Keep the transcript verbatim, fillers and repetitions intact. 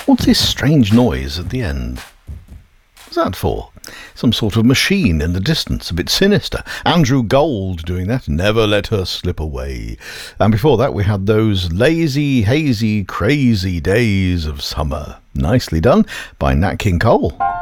What's this strange noise at the end? What's that for? Some sort of machine in the distance, a bit sinister. Andrew Gold doing that. Never let her slip away. And before that we had those lazy, hazy, crazy days of summer. Nicely done by Nat King Cole.